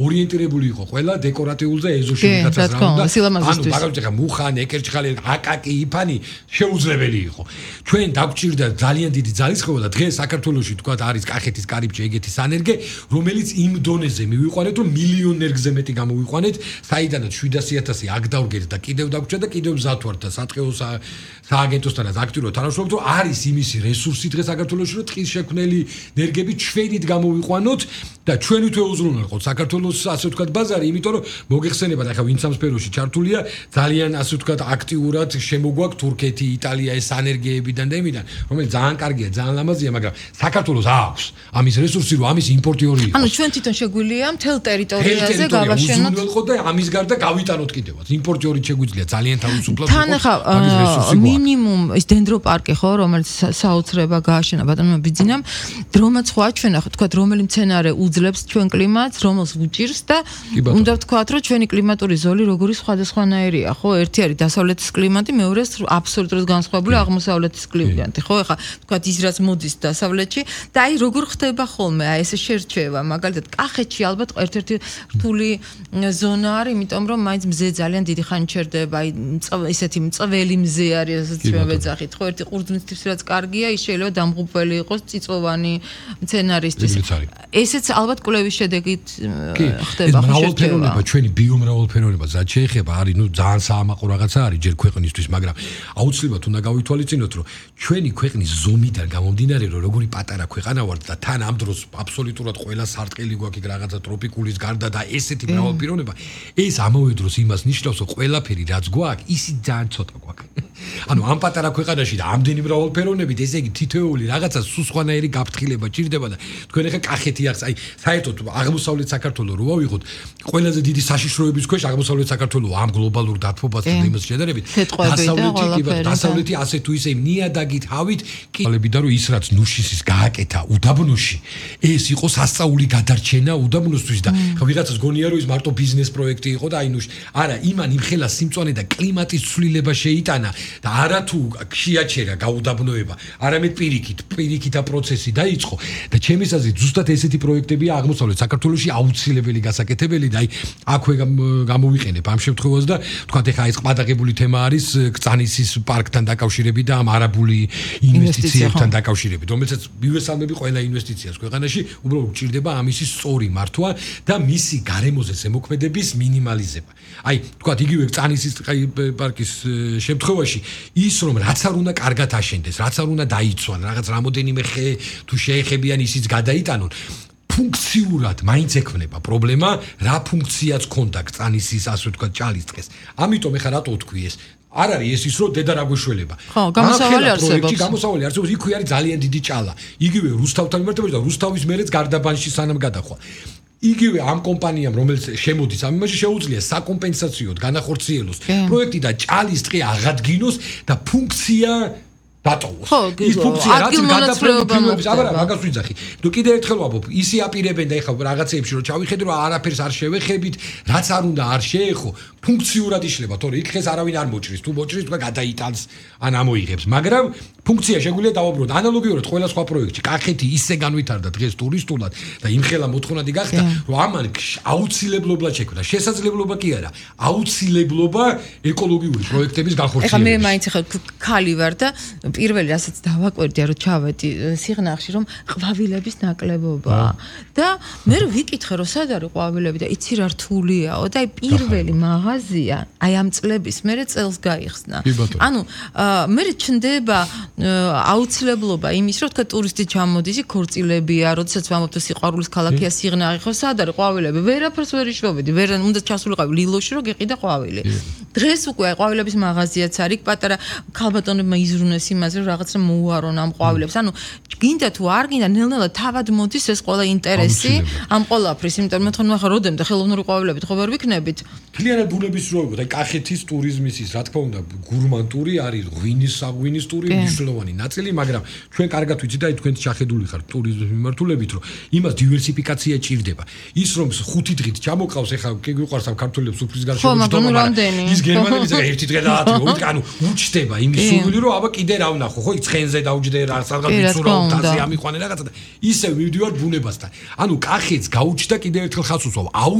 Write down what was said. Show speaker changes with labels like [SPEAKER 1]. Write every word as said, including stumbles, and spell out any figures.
[SPEAKER 1] ორიენტირებული იყო ყველა დეკორატიულ და ეზოში ვიღაცას რა უნდა. ანუ მაგალითად ხა მუხან, ეკერჩხალი, აკაკი, იფანი შეუძლებელი იყო. ჩვენ დაგვჭირდა ძალიან დიდი ძალისხმევა და დღეს საქართველოში თქვა არის კახეთის, კარიბჭე, ეგეთის სანერგე, რომელიც იმ დონეზე მივიყვანეთ, რომ მილიონ ენერგზე მეტი გამოვიყვანეთ, საიდანაც შვიდასი ათასი აქ დავგეთ და კიდევ დაგვჭირდა და კიდევ მზად ვართ და საწყეო სააგენტოსთანაც აქტიურად თანამშრომლობთ, რომ არის იმისი რესურსი დღეს საქართველოში, რომ ტყის შექმნელი ენერგები ჩვენით გამოვიყვანოთ და ჩვენით უზრუნველყოთ საქართველოს ასე ვთქვათ ბაზარი, იმიტომ რომ მოგეხსენებათ ახლა ვინც ამ სფეროში ჩართულია, ძალიან ასე ვთქვათ აქტიურად შემოგვაქვს თურქეთი, იტალია ეს ენერგიებიდან და იმიდან, რომელიც ძალიან კარგია, ძალიან ლამაზია, მაგრამ საქართველოს აქვს ამის რესურსი, რომ ამის იმპორტი ორი იყოს.
[SPEAKER 2] ანუ ჩვენ თვითონ შეგვიძლია მთელ ტერიტორიაზე გავაშენოთ
[SPEAKER 1] უზრუნველყოთ და ამის გარდა გავიტანოთ კიდევაც. იმპორტი ორი შეგვიძლია ძალიან თავისუფლად
[SPEAKER 2] თან ახლა მინიმუმ ის დენდროპარკი ხო, რომელიც საოცრება გააშენა ბატონმა ბიძინამ, დრომაც ხო აჩვენა, თქვათ რომელი მცენარე უძლებს ჩვენ კლიმატს, რომელს უჭირს და უნდა ვთქვათ, რომ ჩვენი კლიმატური ზოლი როგორი სხვადასხვანაირია, ხო? ერთი არის დასავლეთის კლიმატი, მეორე აბსოლუტურად განსხვავებული აღმოსავლეთის კლიმატი, ხო? ეხლა ვთქვათ ის რაც მოდის დასავლეთში და აი როგორ ხდება ხოლმე აი ეს შერჩევა, მაგალითად კახეთში ალბათ ერთ-ერთი რთული ზონა არის, იმიტომ რომ მაინც მზე ძალიან დიდი ხანი ჩერდება, აი ისეთი მწველი მზე არის, რასაც ჩვენ ვეძახით, ხო? ერთი ყურძნის რაც კარგია, ის შეიძლება დამღუპველი იყოს წიწვოვანი მცენარისთვის. ესეც ალბათ კვლევის შედეგით ხდება
[SPEAKER 1] ხო მრავალფეროვნება, ჩვენი ბიომრავალფეროვნება, რაც შეეხება არის, ნუ ძალიან საამაყო რაღაცა არის ჯერ ქვეყნისთვის, მაგრამ აუცილებლად უნდა გავითვალისწინოთ, რომ ჩვენი ქვეყნის ზომიდან გამომდინარე, რომ როგორი პატარა ქვეყანა ვართ და თან ამ დროს აბსოლუტურად ყველა სარტყელი გვაქვს იქ რაღაცა ტროპიკულის გარდა და ესეთი მრავალფეროვნება, ეს ამავე დროს იმას ნიშნავს, რომ ყველაფერი რაც გვაქვს, ისიც ძალიან ცოტა გვაქვს. ანუ ამ პატარა ქვეყანაში და ამდენი მრავალფეროვნებით, ესე იგი თითოეული რაღაცა სულ სხვანაირი გაფრთხილება ჭირდება და თქვენ ახლა კახეთი ახს, აი საერთოდ აღმოსავლეთ საქართველოს რო ავიღოთ, ყველაზე დიდი საშიშროების ქვეშ აღმოსავლეთ საქართველოს ამ გლობალურ დათბობასთან იმას შედარებით, დასავლეთი კი ბატონო, დასავლეთი ასე თუ ისე ნიადაგით, ჰავით, კიბალები და რომ ის რაც ნუშისის გააკეთა უდაბნოში, ეს იყო სასწაული გადარჩენა უდაბნოსთვის და ხა ვიღაცას გონია რომ ის მარტო ბიზნეს პროექტი იყო და აი ნუში, არა, იმან იმხელა სიმწვანე და კლიმატის ცვლილება შეიტანა და არა თუ შეაჩერა გაუდაბნოება, არამედ პირიქით, პირიქითა პროცესი დაიწყო და ჩემი აზრით ზუსტად ესეთი პროექტებია აღმოსავლეთ საქართველოში აუცილებელი გასაკეთებელი და აი აქვე გამოვიყენებ ამ შემთხვევას და თქვათ ეხა ეს ყმადაღებული თემა არის კწანისის პარკთან დაკავშირებით და ამ არაბული ინვესტიციებთან დაკავშირებით, რომელსაც მივესალმები ყველა ინვესტიციას ქვეყანაში, უბრალოდ ჭირდება ამისი სწორი მართვა და მისი გარემოზე ზემოქმედების მინიმალიზება. აი, თქვათ იგივე კწანისის პარკის შემთხვევაში ის რომ რაც არ უნდა კარგად აშენდეს, რაც არ უნდა დაიცვან, რაღაც რამოდენიმე ხე თუ შეეხებიან ისიც გადაიტანონ, ფუნქციურად მაინც ექმნება პრობლემა, რა ფუნქციაც ქონდა კწანისის ასე ვთქვათ ჭალის დღეს. ამიტომ ეხა რატო ვთქვი ეს? არ არის ეს ის რომ დედა რა გვეშველება.
[SPEAKER 2] ხო, გამოსავალი არსებობს.
[SPEAKER 1] გამოსავალი არსებობს, იქვე არის ძალიან დიდი ჭალა. იგივე რუსთავთან მიმართებაში და რუსთავის მერეც გარდაბანში სანამ გადახვა. იგივე ამ კომპანიამ რომელიც შემოდის ამ იმაში შეუძლია საკომპენსაციოდ განახორციელოს პროექტი და ჭალის ტყე აღადგინოს და ფუნქცია დატოვოს. ის ფუნქცია რაც გადაფრენების, აბა მაგას ვიძახი. თუ კიდე ერთხელ ვაბობ, ისი აპირებენ და ეხლა რაღაცეებში რომ ჩავიხედო რომ არაფერს არ შევეხებით, რაც არ უნდა არ შეეხო, ფუნქციურად იშლება, თორე იქ ხეს არავინ არ მოჭრის, თუ მოჭრის თქვა გადაიტანს ან ამოიღებს, მაგრამ ფუნქცია შეგვიძლია დავუბრუნოთ. ანალოგიურად ყველა სხვა პროექტში, კახეთი ისე განვითარდა დღეს ტურისტულად და იმხელა მოთხოვნადი გახდა, რომ ამან აუცილებლობად შექმნა. შესაძლებლობა კი არა, აუცილებლობა ეკოლოგიური პროექტების განხორციელებას.
[SPEAKER 2] ეხლა მე მაინც ეხლა ქალი ვარ და პირველი რასაც დავაკვირდია რომ ჩავედი სიღნაღში რომ ყვავილების ნაკლებობაა და მე რომ ვიკითხე რომ სად არის ყვავილები და იცი რა რთულიაო და აი პირველი მაღაზია აი ამ წლების მერე წელს გაიხსნა. ანუ მე ჩნდება აუცილებლობა იმის რომ თქვა ტურისტი ჩამოდის, ქორწილებია, როდესაც ვამბობთ სიყვარულის ქალაქია სიღნაღი, ხო სად არის ყვავილები? ვერაფერს ვერ იშოვედი, ვერ უნდა ჩასულიყავი ლილოში რომ გეყიდა ყვავილი. დღეს უკვე აი ყვავილების მაღაზიაც არის, პატარა ქალბატონებმა იზრუნეს იმაზე რომ რაღაცა მოუარონ ამ ყვავილებს. ანუ გინდა თუ არ გინდა ნელ-ნელა თავად მოდის ეს ყველა ინტერესი ამ ყველაფრის, იმიტომ რომ თქვენ ახლა როდემდე ხელოვნური ყვავილებით ხო ვერ ვიქნებით?
[SPEAKER 1] მთლიანად ბუნების შროება და კახეთის ტურიზმის ის რა თქმა უნდა გურმანტური არის, ღვინის საღვინის ტური მნიშვნელოვანი ნაწილი, მაგრამ ჩვენ კარგად ვიცით და თქვენ შეხედული ხართ ტურიზმის მიმართულებით, რომ იმას დივერსიფიკაცია ჭირდება. ის რომ ხუთი დღით ჩამოყავს, ეხლა გიყვარს ამ ქართველებს უფლის გარშემო ჯდომა, მაგრამ ის გერმანელიც ერთი დღე დაათვი, ანუ უჩდება იმის სურვილი, რომ აბა კიდე რა ვნახო, ხო, ცხენზე დავჯდე რა, სადღაც ვიცურა უთაზე ამიყვანე რაღაცა და ისე მივდივარ ბუნებასთან. ანუ კახეთს გაუჩნდა კიდე ერთხელ ხაზს უსვამ.